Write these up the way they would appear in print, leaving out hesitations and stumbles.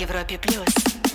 Европе плюс.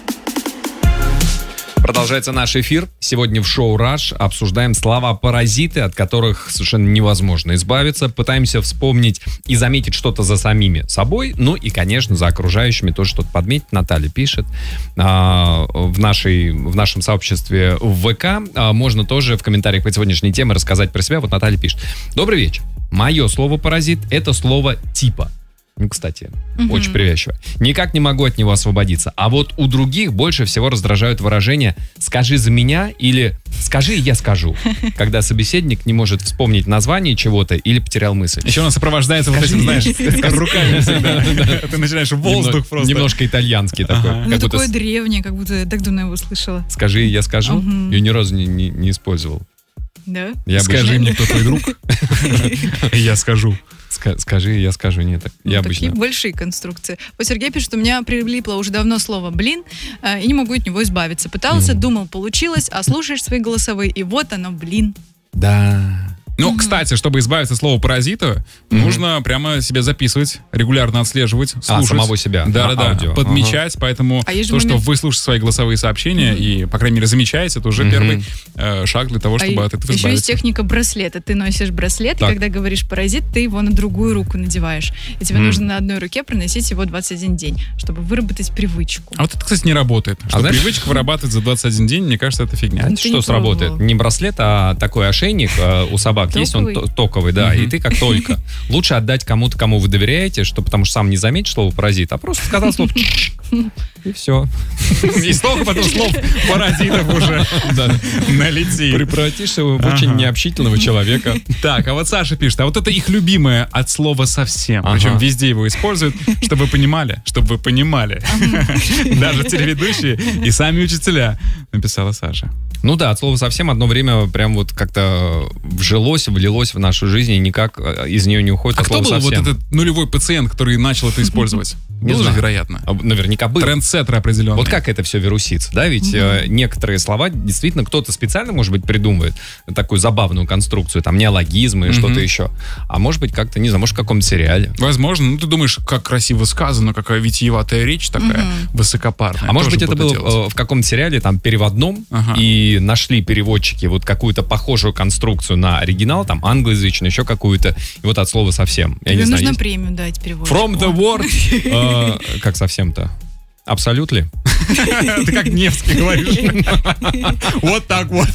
Продолжается наш эфир. Сегодня в шоу «Раш» обсуждаем слова-паразиты, от которых совершенно невозможно избавиться. Пытаемся вспомнить и заметить что-то за самими собой, ну и, конечно, за окружающими тоже что-то подметить. Наталья пишет в нашем сообществе в ВК. Можно тоже в комментариях под сегодняшней темой рассказать про себя. Вот Наталья пишет. Добрый вечер. Мое слово «паразит» — это слово «типа». Ну, кстати, очень привязчиво. Никак не могу от него освободиться. А вот у других больше всего раздражают выражения «скажи за меня» или «скажи, я скажу», когда собеседник не может вспомнить название чего-то или потерял мысль. Еще он сопровождается вот этим, знаешь, руками всегда. Ты начинаешь воздух просто. Немножко итальянский такой. Ну, такое древнее, как будто я так давно его слышала. «Скажи, я скажу». Я ни разу не использовал. Да? Скажи мне, кто твой друг, и я скажу. Скажи, я скажу. Нет, я обычно... Такие большие конструкции. Сергей пишет, что у меня прилипло уже давно слово «блин», и не могу от него избавиться. Пытался, думал, получилось, а слушаешь свои голосовые, и вот оно, блин. Да... Ну, кстати, чтобы избавиться от слова «паразита», нужно прямо себя записывать, регулярно отслеживать, слушать. Самого себя. Да, подмечать. Поэтому то, что вы слушаете свои голосовые сообщения и, по крайней мере, замечаете, это уже первый шаг для того, чтобы от этого избавиться. Еще есть техника браслета. Ты носишь браслет, и когда говоришь «паразит», ты его на другую руку надеваешь. И тебе нужно на одной руке проносить его 21 день, чтобы выработать привычку. А вот это, кстати, не работает. Что привычка вырабатывать за 21 день, мне кажется, это фигня. Что сработает? Не браслет, а такой ошейник у собак. Есть он токовый, да, и ты как только. Лучше отдать кому-то, кому вы доверяете, потому что сам не заметишь слово «паразит», а просто сказал слово и все. И столько потом слов паразитов уже налетит. Превратишься в очень необщительного человека. Так, а вот Саша пишет, а вот это их любимое от слова «совсем». Причем везде его используют, чтобы вы понимали. Даже телеведущие и сами учителя, написала Саша. Ну да, от слова «совсем» одно время прям вот как-то влилось в нашу жизнь, и никак из нее не уходит. А кто был вот этот нулевой пациент, который начал это использовать? Был же, вероятно. Наверняка был. Трендсеттер определенный. Вот как это все вирусится, да? Ведь некоторые слова действительно кто-то специально, может быть, придумывает такую забавную конструкцию, там неологизмы и что-то еще. А может быть, как-то, не знаю, может, в каком-то сериале. Возможно. Ну, ты думаешь, как красиво сказано, какая витиеватая речь такая, высокопарная. А может быть, это было в каком-то сериале, там, переводном, и нашли переводчики вот какую-то похожую конструкцию на оригинал, там, англоязычную, еще какую-то, и вот от слова «совсем». Тебе нужно премию дать переводчику. From the word... Как совсем-то? Абсолютно? Ты как Невский говоришь. Вот так вот.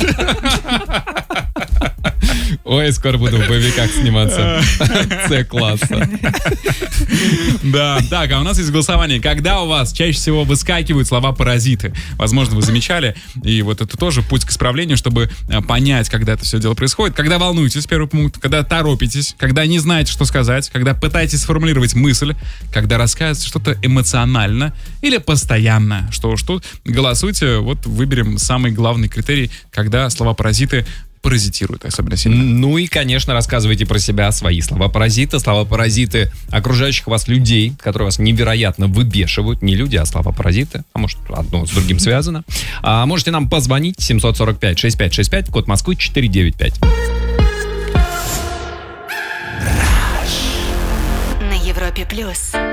Ой, скоро буду в боевиках сниматься. С-класса. Да, так, а у нас есть голосование. Когда у вас чаще всего выскакивают слова «паразиты»? Возможно, вы замечали. И вот это тоже путь к исправлению, чтобы понять, когда это все дело происходит. Когда волнуетесь, первый пункт. Когда торопитесь. Когда не знаете, что сказать. Когда пытаетесь сформулировать мысль. Когда рассказываете что-то эмоционально или постоянно. Что уж тут. Голосуйте. Вот выберем самый главный критерий, когда слова-паразиты паразитируют особенно сильно. Ну и, конечно, рассказывайте про себя свои слова-паразиты, слова-паразиты окружающих вас людей, которые вас невероятно выбешивают. Не люди, а слова-паразиты. А может, одно с другим связано. Можете нам позвонить 745-6565, код Москвы 495. На Европе плюс.